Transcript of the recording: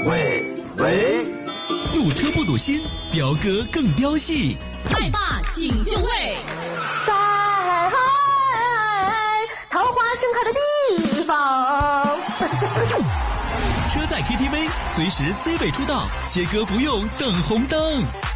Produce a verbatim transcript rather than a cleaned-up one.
喂喂， 堵车不堵心，飙歌更飙戏。 爱爸请就位， 在桃花盛开的地方。 车载 K T V， 随时 C 位出道，切歌不用等红灯。